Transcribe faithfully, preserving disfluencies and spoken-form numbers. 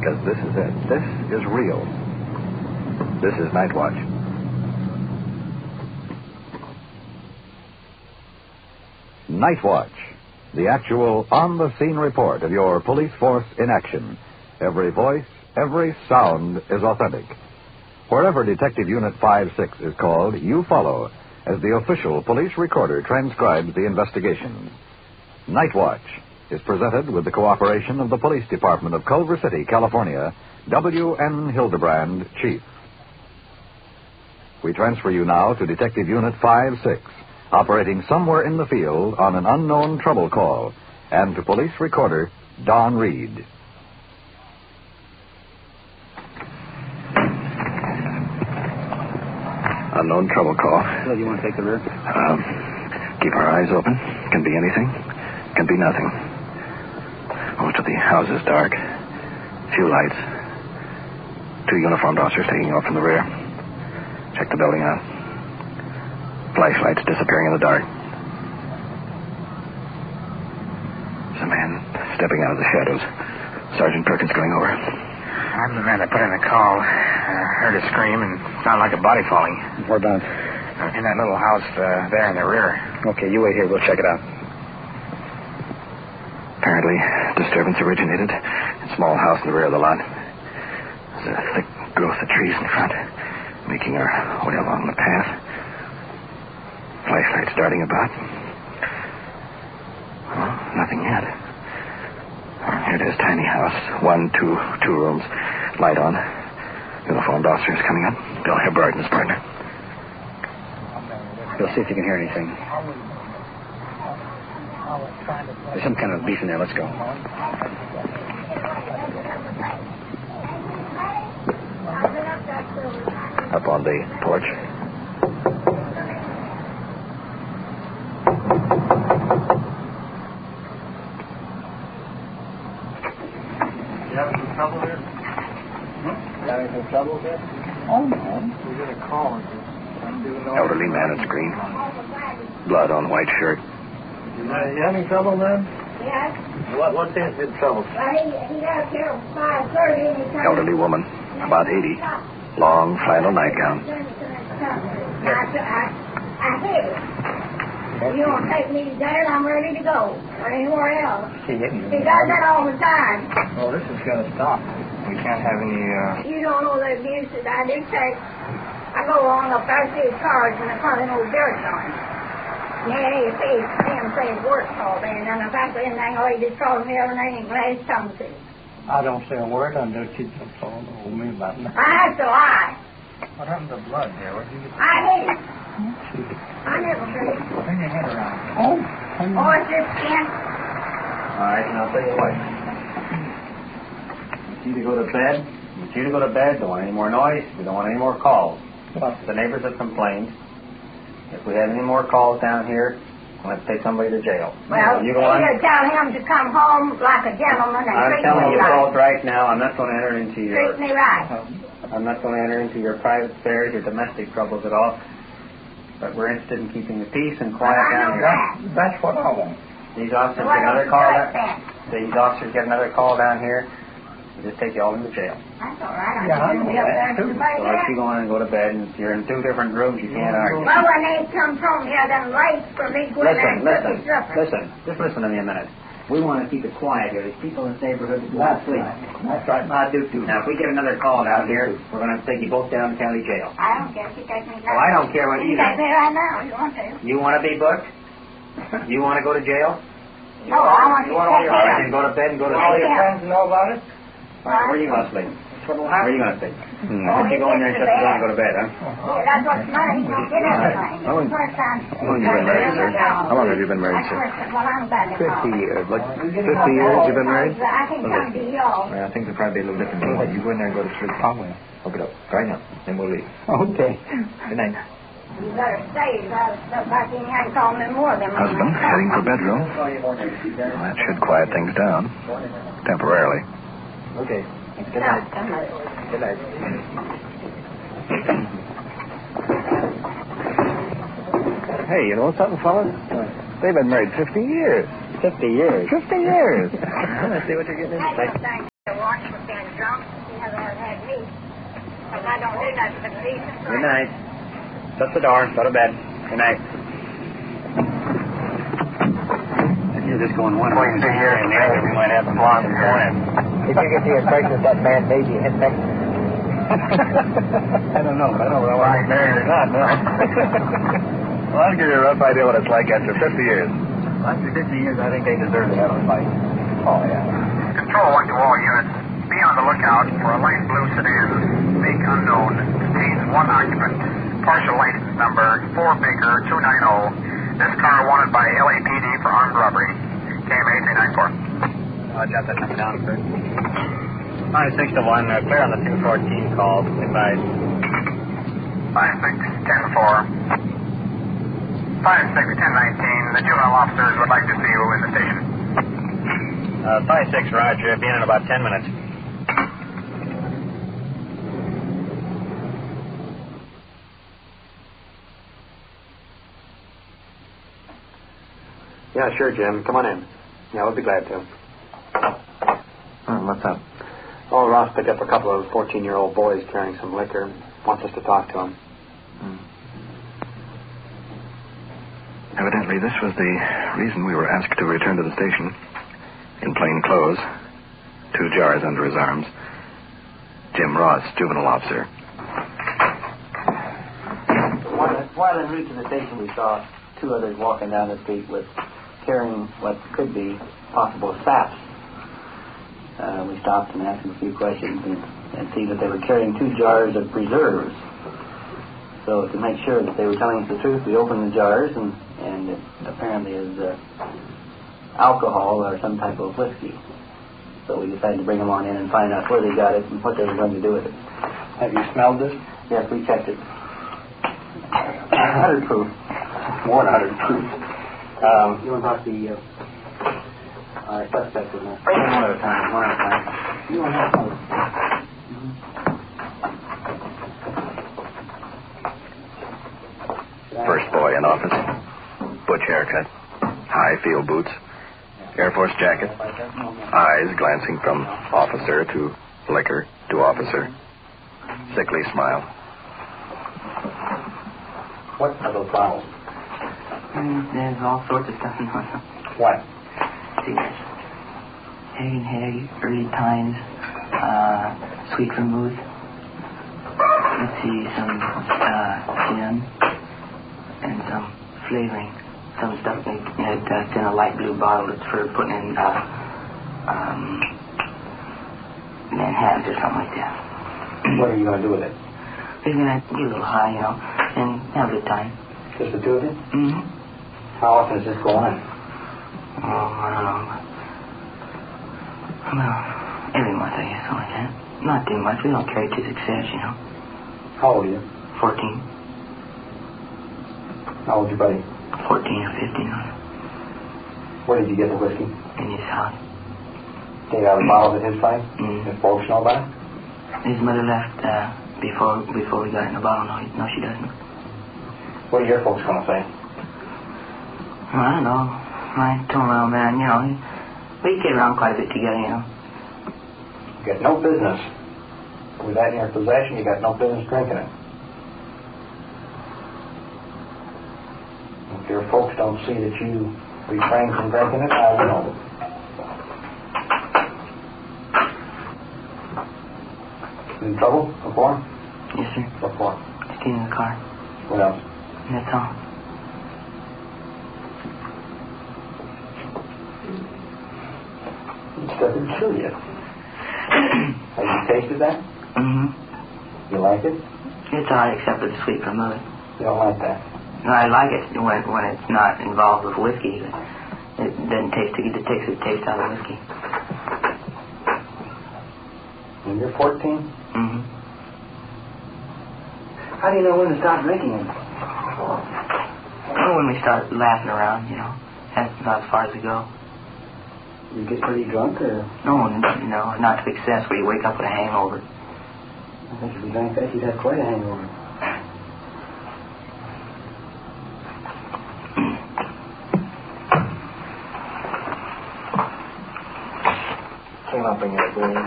because this is it. This is real. This is Night Watch. Night Watch, the actual on-the-scene report of your police force in action. Every voice, every sound is authentic. Wherever Detective Unit five six is called, you follow as the official police recorder transcribes the investigation. Night Watch is presented with the cooperation of the Police Department of Culver City, California, W N Hildebrand, Chief. We transfer you now to Detective Unit five six, operating somewhere in the field on an unknown trouble call, and to police recorder Don Reed. Unknown trouble call. So do you want to take the rear? Um, keep our eyes open. Can be anything. Can be nothing. Most of the house is dark. Few lights. Two uniformed officers taking off from the rear. Check the building out. Flashlights disappearing in the dark. There's a man stepping out of the shadows. Sergeant Perkins going over. I'm the man that put in the call. I heard a scream and sounded like a body falling. Where about? Uh, in that little house uh, there in the rear. Okay, you wait here. We'll check it out. Apparently, disturbance originated in a small house in the rear of the lot. There's a thick growth of trees in front, making our way along the path. Flashlight starting about. Well, nothing yet. Here it is, tiny house. One, two, two rooms. Light on. Uniformed officers coming up. Bill Hibbard and his partner. We'll see if you can hear anything. There's some kind of beef in there. Let's go. Up on the porch. You having some trouble here? Hmm? You having some trouble here? Oh, no. We got a call. Elderly man in green. Blood on white shirt. You, uh, you having trouble, man? Yes. What, what seems to be the trouble? Well, he, he got here at five thirty and he comes... Elderly woman, about eighty. Long flannel nightgown. I, I, I hit it. If you want to take me there, I'm ready to go. Or anywhere else. He hitting He does that all the time. Well, this is going to stop. We can't have any, uh... You don't know the abuse that I do take. I go along up there, see his cards, and I find no dirt on him. Yeah, you see, him say his work all day, and then if I say anything, oh, he just calls me every name and glad he's tongue to. I don't say a word under it. She's told me about it. I have to lie. What happened to blood there? What did you get? I hate it. I never did. Turn your head around. Oh. Oh, it's this skin. All right, and I'll tell you what. I want you to go to bed. I want you to go to bed. Don't want any more noise. We don't want any more calls. The neighbors have complained. If we have any more calls down here, we'll have to take somebody to jail. Well, you you go on. tell him to come home like a gentleman and I'm treat telling me you right. both right now, I'm not going to enter into your... Treat me right. I'm not going to enter into your private affairs, your domestic troubles at all. But we're interested in keeping the peace and quiet I down know here. that. That's what I want. These officers Why get don't another you call do down. it then? These officers get another call down here. We'll just take you all into jail. That's all right. Yeah, I I can know be up that, there too. to So let you go on and go to bed. And if you're in two different rooms, you can't argue. Well, when they come home here, then late for me to go in there Listen, and cook listen, his supper. listen. Just listen to me a minute. We want to keep it quiet here. There's people in this neighborhood that That's sleep. right. That's right. I do, too. Now, if we get another call down here, we're going to have to take you both down to county jail. I don't care if you take me now. Well, I don't care what you You take do. me right now if you want to. You want to be booked? You want to go to jail? No, I want You you to want all take your me friends out. and go to bed and go to All sleep? your friends know about it? All right, where are you going to sleep? Where are you going to sleep? Hmm. Why don't you go in there and shut the door and go to bed, huh? Yeah, that's what's money. He don't get everything. How long- First time. how long have you been married, sir? How long have you been married, sir? Well, I'm back at home. Fifty years. Like fifty years you've been married? I can come to y'all. Yeah, things will probably be a little different. You go in there and go to sleep. I will. Hook it up. Right now. Then we'll leave. Okay. Good night. You better stay. I'll step back in here and call me more than Husband heading for bedroom. Well, that should quiet things down. Temporarily. Okay. Good night. Good night. Hey, you know something, fellas? They've been married fifty years. Fifty years. Fifty years. I see what you're getting into. Thanks. Thanks. Watch for being drunk. He never has had me. Because I don't do nothing but decent. Good night. Shut the door. Go to bed. Good night. You're just going one Wait till here in the other. We might have some blondes go in. If you get the impression that that man may be hit next. I don't know. I don't know whether I'm married or not, no. Well, I'll give you a rough idea what it's like after fifty years. After fifty years, I think they deserve to have a fight. Oh, yeah. Control one to all units. Be on the lookout for a light blue sedan, make unknown, contains one occupant. Partial license number four Baker two nine zero. This car wanted by L A P D for armed robbery. K M A three nine four. I'll jot that number down, sir. five six to one, uh, clear on the two fourteen call. Advise. five six ten four. five six ten nineteen. The juvenile officers would like to see you in the station. Uh, five six, Roger. Be in in about ten minutes. Yeah, sure, Jim. Come on in. Yeah, we'll be glad to. Oh, what's up? Oh, Ross picked up a couple of fourteen-year-old boys carrying some liquor and wants us to talk to them. Hmm. Evidently, this was the reason we were asked to return to the station. In plain clothes, two jars under his arms. Jim Ross, juvenile officer. While, while en route to the station, we saw two others walking down the street with carrying what could be possible saps. Uh, we stopped and asked them a few questions and, and see that they were carrying two jars of preserves. So to make sure that they were telling us the truth, we opened the jars, and, and it apparently is uh, alcohol or some type of whiskey. So we decided to bring them on in and find out where they got it and what they were going to do with it. Have you smelled this? Yes, we checked it. one hundred proof. More than one hundred proof. Um, you want to talk to the uh, our suspect in there? One at a time, one at a time. You want to have some? First boy in office. Butch haircut. High field boots. Air Force jacket. Eyes glancing from officer to liquor to officer. Sickly smile. What are those bottles? Mm, there's all sorts of stuff in them. What? Cigarettes. Harry and Harry, early times, uh, sweet vermouth. Let's see, some uh, gin and some flavoring. Some stuff in, uh, in a light blue bottle that's for putting in uh, um, Manhattans or something like that. What are you going to do with it? We're going to get a little high, you know, and have a good time. Just the two of you? Mm-hmm. How often does this go on? Oh, I don't know. Well, every month, I guess, something like that. Not too much. We don't carry to success, you know. How old are you? Fourteen. How old is your buddy? Fourteen or fifteen. Where did you get the whiskey? In his house. Take out the bottles at his place? Mm. Does folks know about it? His mother left uh, before before we got in the bottle. No, no, she doesn't. What are your folks going to say? Well, I don't know. I told my old man, you know, we get around quite a bit together, you know. You got no business. With that in your possession, you got no business drinking it. If your folks don't see that you refrain from drinking it, I will. In trouble before? Yes, sir. Before. Stealing the car. What else? And that's all. It doesn't kill you. Have you tasted that? Mm-hmm. You like it? It's all right except for the sweet vermouth. You don't like that? No, I like it when when it's not involved with whiskey. It doesn't taste it. It takes the taste out of whiskey. When you're fourteen? Mm-hmm. How do you know when to stop drinking it? Well, when we start laughing around, you know, that's about as far as we go. You get pretty drunk, or? No, no, not to excess where you wake up with a hangover. I think if you drank that, you'd have quite a hangover. Came up in your